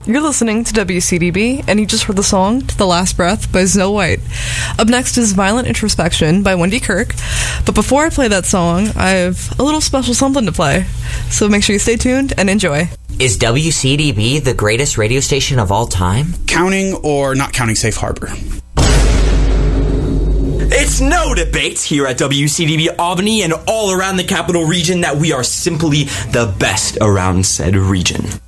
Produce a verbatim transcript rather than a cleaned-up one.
You're listening to W C D B, and you just heard the song To the Last Breath by Snow White. Up next is Violent Introspection by Wendy Kirk. But before I play that song, I have a little special something to play. So make sure you stay tuned and enjoy. Is W C D B the greatest radio station of all time? Counting or not counting Safe Harbor? It's no debate here at W C D B Albany and all around the Capital Region that we are simply the best around said region.